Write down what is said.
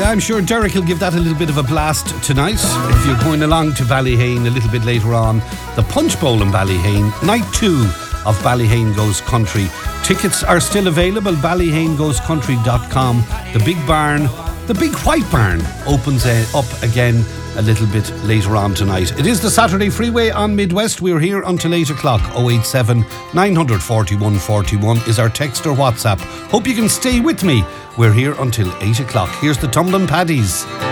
I'm sure Derek will give that a little bit of a blast tonight. If you're going along to Ballyhane a little bit later on, the Punch Bowl in Ballyhane, night 2 of Ballyhane Goes Country. Tickets are still available, ballyhanegoescountry.com. The big barn, the big white barn, opens up again a little bit later on tonight. It is the Saturday Freeway on Midwest. We're here until 8 o'clock. 087 941 41 is our text or WhatsApp. Hope you can stay with me. We're here until 8 o'clock. Here's the Tumbling Paddies.